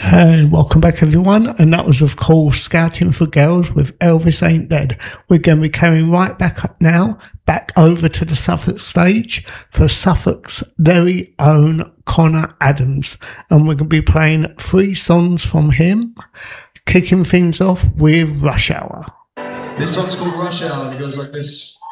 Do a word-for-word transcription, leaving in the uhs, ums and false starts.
And welcome back, everyone. And that was, of course, Scouting for Girls with Elvis Ain't Dead. We're going to be carrying right back up now, back over to the Suffolk stage for Suffolk's very own Connor Adams. And we're going to be playing three songs from him, kicking things off with Rush Hour. This song's called Rush Hour, and it goes like this.